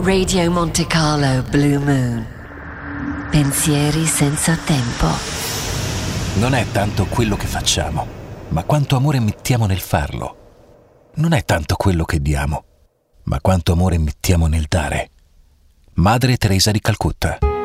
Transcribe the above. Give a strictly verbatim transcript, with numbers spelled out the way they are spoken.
Radio Monte Carlo Blue Moon. Pensieri senza tempo. Non è tanto quello che facciamo, ma quanto amore mettiamo nel farlo. Non è tanto quello che diamo, ma quanto amore mettiamo nel dare. Madre Teresa di Calcutta.